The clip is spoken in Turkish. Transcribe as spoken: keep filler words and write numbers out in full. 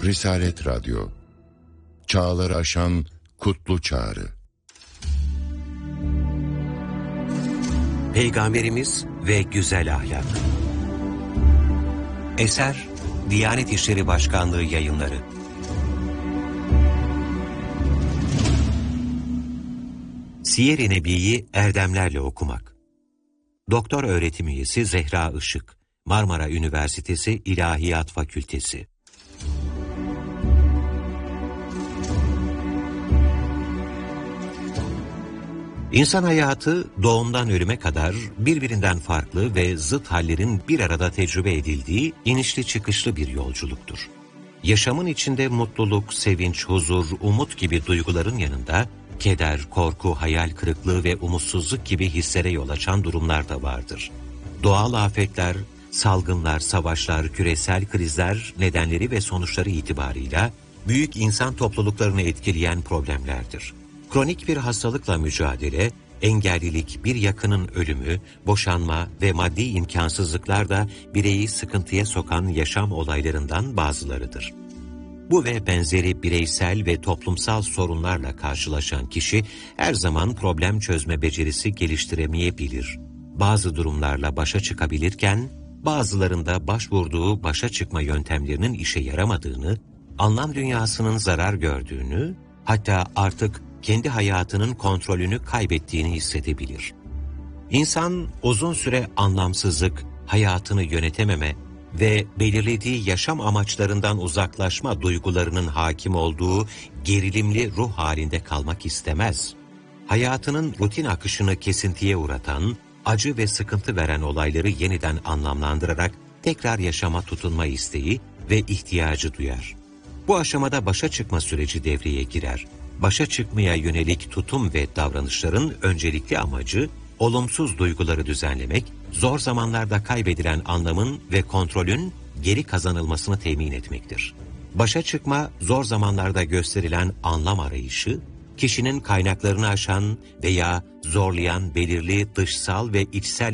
Risalet Radyo, çağları aşan kutlu çağrı. Peygamberimiz ve Güzel Ahlak. Eser, Diyanet İşleri Başkanlığı Yayınları. Siyer-i Nebi'yi erdemlerle okumak. Doktor öğretim üyesi Zehra Işık, Marmara Üniversitesi İlahiyat Fakültesi. İnsan hayatı doğumdan ölüme kadar birbirinden farklı ve zıt hallerin bir arada tecrübe edildiği inişli çıkışlı bir yolculuktur. Yaşamın içinde mutluluk, sevinç, huzur, umut gibi duyguların yanında keder, korku, hayal kırıklığı ve umutsuzluk gibi hislere yol açan durumlar da vardır. Doğal afetler, salgınlar, savaşlar, küresel krizler nedenleri ve sonuçları itibarıyla büyük insan topluluklarını etkileyen problemlerdir. Kronik bir hastalıkla mücadele, engellilik, bir yakının ölümü, boşanma ve maddi imkansızlıklar da bireyi sıkıntıya sokan yaşam olaylarından bazılarıdır. Bu ve benzeri bireysel ve toplumsal sorunlarla karşılaşan kişi her zaman problem çözme becerisi geliştiremeyebilir. Bazı durumlarla başa çıkabilirken, bazılarında başvurduğu başa çıkma yöntemlerinin işe yaramadığını, anlam dünyasının zarar gördüğünü, hatta artık kendi hayatının kontrolünü kaybettiğini hissedebilir. İnsan uzun süre anlamsızlık, hayatını yönetememe ve belirlediği yaşam amaçlarından uzaklaşma duygularının hakim olduğu gerilimli ruh halinde kalmak istemez. Hayatının rutin akışını kesintiye uğratan, acı ve sıkıntı veren olayları yeniden anlamlandırarak tekrar yaşama tutunma isteği ve ihtiyacı duyar. Bu aşamada başa çıkma süreci devreye girer. Başa çıkmaya yönelik tutum ve davranışların öncelikli amacı, olumsuz duyguları düzenlemek, zor zamanlarda kaybedilen anlamın ve kontrolün geri kazanılmasını temin etmektir. Başa çıkma, zor zamanlarda gösterilen anlam arayışı, kişinin kaynaklarını aşan veya zorlayan belirli dışsal ve içsel